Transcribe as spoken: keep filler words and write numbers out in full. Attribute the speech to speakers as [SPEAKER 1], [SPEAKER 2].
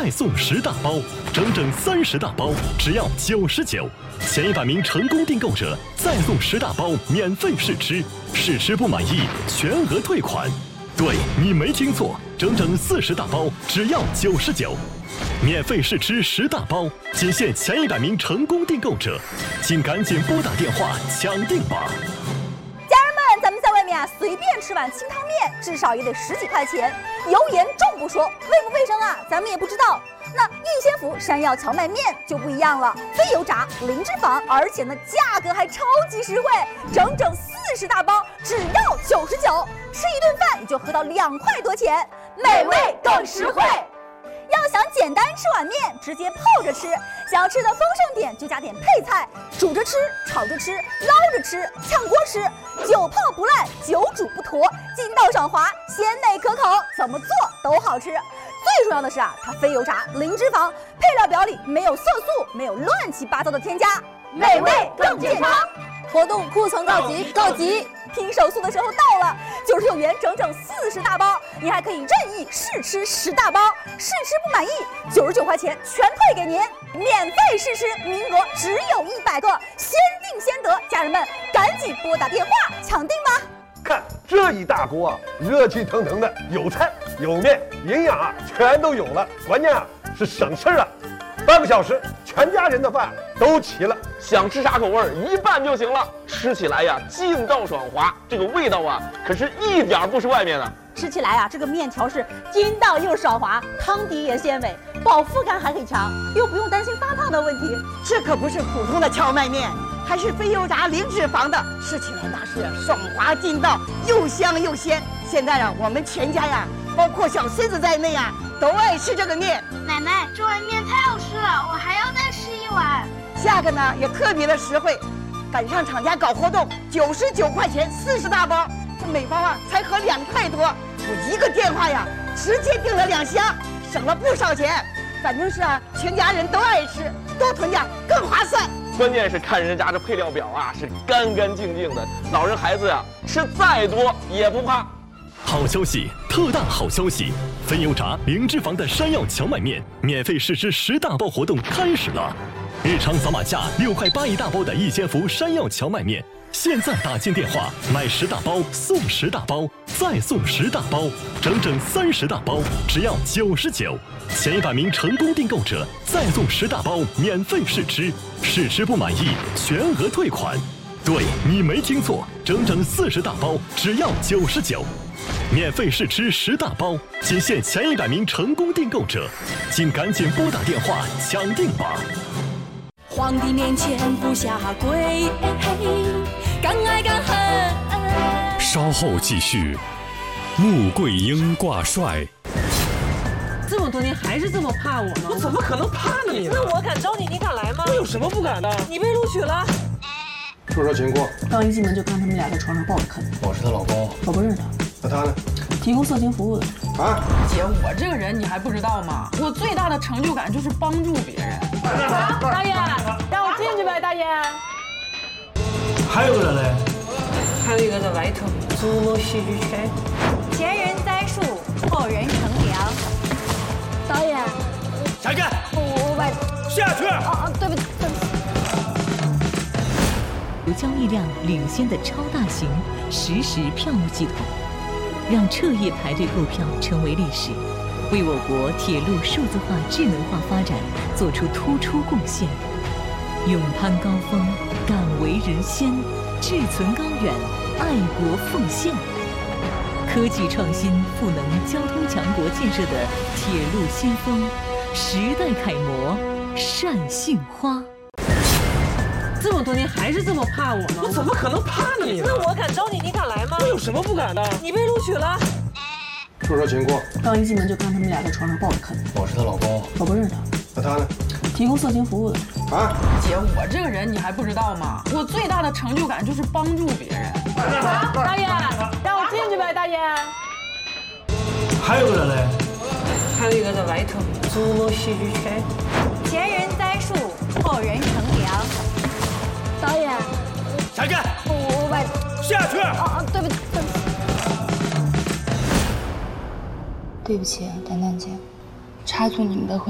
[SPEAKER 1] 再送十大包，整整三十大包，只要九十九。前一百名成功订购者再送十大包免费试吃，试吃不满意全额退款。对，你没听错，整整四十大包，只要九十九。免费试吃十大包，仅限前一百名成功订购者，请赶紧拨打电话抢订吧！
[SPEAKER 2] 家人们，咱们在外面啊，随便吃碗清汤面，至少也得十几块钱，油盐重不说，卫不卫生啊，咱们也不知道。那应仙府山药荞麦面就不一样了，非油炸，零脂肪，而且呢价格还超级实惠，整整四十大包，只要九十九，吃一顿饭也就合到两块多钱，美味更实惠。要想简单吃碗面，直接泡着吃；想要吃的丰盛点，就加点配菜，煮着吃、炒着吃、捞着吃、炝锅吃，久泡不烂，久煮不坨，筋道爽滑，鲜美可口，怎么做都好吃。最重要的是啊，它非油炸，零脂肪，配料表里没有色素，没有乱七八糟的添加，美味更健康。活动库存告急，告急！拼手速的时候到了，九十九元整整四十大包，你还可以任意试吃十大包，试吃不满意，九十九块钱全退给您，免费试吃，名额只有一百个，先定先得，家人们赶紧拨打电话抢订吧！
[SPEAKER 3] 看这一大锅啊，热气腾腾的，有菜有面，营养啊全都有了，关键啊是省事啊。半个小时，全家人的饭都齐了。
[SPEAKER 4] 想吃啥口味儿，一拌就行了。吃起来呀，劲道爽滑，这个味道啊，可是一点不是外面的。
[SPEAKER 5] 吃起来啊，这个面条是筋道又爽滑，汤底也鲜美，饱腹感还很强，又不用担心发胖的问题。
[SPEAKER 6] 这可不是普通的荞麦面，还是非油炸零脂肪的，吃起来那是爽滑劲道，又香又鲜。现在啊，我们全家呀，包括小孙子在内啊，都爱吃这个面。
[SPEAKER 7] 奶奶，这碗面太好吃了，我还要再吃一碗。
[SPEAKER 6] 价格呢也特别的实惠，赶上厂家搞活动，九十九块钱四十大包，这每包啊才合两块多。我一个电话呀，直接订了两箱，省了不少钱。反正是啊，全家人都爱吃，多囤点更划算。
[SPEAKER 4] 关键是看人家这配料表啊，是干干净净的，老人孩子呀、啊、吃再多也不怕。
[SPEAKER 1] 好消息，特大好消息！非油炸零脂肪的山药荞麦面免费试吃十大包活动开始了！日常扫码价六块八一大包的一千伏山药荞麦面，现在打进电话买十大包送十大包，再送十大包，整整三十大包，只要九十九。前一百名成功订购者再送十大包免费试吃，试吃不满意全额退款。对，你没听错，整整四十大包，只要九十九。免费试吃十大包，仅限前一百名成功订购者，请赶紧拨打电话抢订吧！
[SPEAKER 8] 皇帝面前不下跪，敢爱敢恨。
[SPEAKER 9] 稍后继续，穆桂英挂帅。
[SPEAKER 10] 这么多年还是这么怕我吗？
[SPEAKER 11] 我怎么可能怕你呢？
[SPEAKER 10] 那我敢招你，你敢来吗？
[SPEAKER 11] 我有什么不敢的？
[SPEAKER 10] 你被录取了。
[SPEAKER 3] 说说情况。
[SPEAKER 10] 刚一进门就看他们俩在床上抱着啃。
[SPEAKER 11] 我是她老公。
[SPEAKER 10] 我不认识他。
[SPEAKER 3] 那他呢？
[SPEAKER 10] 提供色情服务的。
[SPEAKER 3] 啊？
[SPEAKER 10] 姐，我这个人你还不知道吗？我最大的成就感就是帮助别人。大爷，让我进去呗，大爷。
[SPEAKER 11] 还有个人嘞？
[SPEAKER 10] 还有一个在外头。竹楼戏剧圈。
[SPEAKER 2] 前人栽树，后人乘凉。导演。
[SPEAKER 11] 下去。
[SPEAKER 2] 我外。
[SPEAKER 11] 下去。
[SPEAKER 2] 哦哦，对不起，对不起。
[SPEAKER 12] 由江一亮领先的超大型实时票务系统，让彻夜排队购票成为历史，为我国铁路数字化、智能化发展做出突出贡献。勇攀高峰，敢为人先，志存高远，爱国奉献。科技创新赋能交通强国建设的铁路先锋，时代楷模，单杏花。
[SPEAKER 10] 这么多年还是这么怕我吗？
[SPEAKER 11] 我怎么可能怕你呢？
[SPEAKER 10] 那我敢招你，你敢来吗？
[SPEAKER 11] 我有什么不敢的？
[SPEAKER 10] 你被录取了。
[SPEAKER 3] 说说情况。
[SPEAKER 10] 刚一进门就看他们俩在床上抱着啃。
[SPEAKER 11] 我是她老公。
[SPEAKER 10] 我不认识他。
[SPEAKER 3] 那他呢？
[SPEAKER 10] 提供色情服务的。
[SPEAKER 3] 啊？
[SPEAKER 10] 姐，我这个人你还不知道吗？我最大的成就感就是帮助别人。大爷，让我进去呗，大爷。
[SPEAKER 11] 还有个人嘞？
[SPEAKER 10] 还有一个在外头。竹楼戏剧圈。
[SPEAKER 2] 前人栽树，后人乘凉。导演。
[SPEAKER 11] 下去。
[SPEAKER 2] 我外。
[SPEAKER 11] 下去。
[SPEAKER 2] 哦哦，对不起，对不起。
[SPEAKER 13] 对不起，丹丹姐，插足你们的婚